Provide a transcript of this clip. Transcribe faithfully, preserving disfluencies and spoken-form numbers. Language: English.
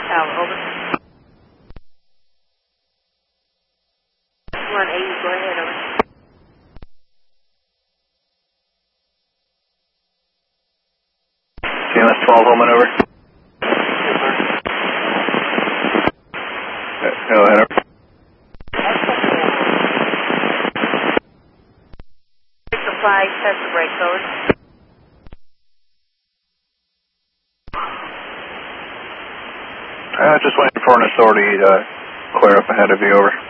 Tower, over. one eighty, go ahead, over. C M S twelve, Holman, over. Hello, head over. Supply, test the brakes, over. Uh, just waiting for an authority to clear up ahead of you, over.